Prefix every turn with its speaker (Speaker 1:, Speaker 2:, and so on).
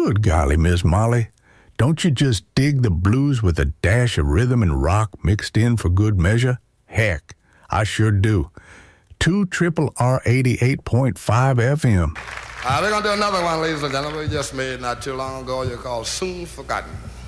Speaker 1: Good golly, Miss Molly. Don't you just dig the blues with a dash of rhythm and rock mixed in for good measure? Heck, I sure do. 2 Triple R 88.5 FM.
Speaker 2: We're going to do another one, ladies and gentlemen, we just made not too long ago. You call Soon Forgotten.